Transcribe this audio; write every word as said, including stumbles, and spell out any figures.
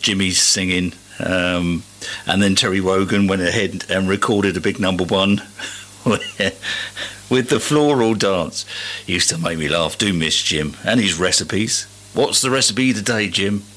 Jimmy's singing, um, and then Terry Wogan went ahead and recorded a big number one with the floral dance. Used to make me laugh. Do miss Jim and his recipes. What's the recipe today, Jim?